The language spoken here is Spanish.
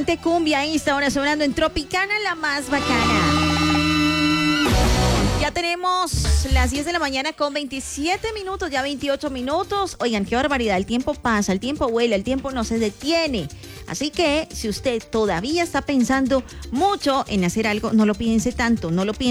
bastante cumbia ahí, está ahora sonando en Tropicana, la más bacana. Ya tenemos las 10 de la mañana con 27 minutos, ya 28 minutos. Oigan, qué barbaridad, el tiempo pasa, el tiempo vuela, el tiempo no se detiene. Así que si usted todavía está pensando mucho en hacer algo, no lo piense tanto, no lo piense.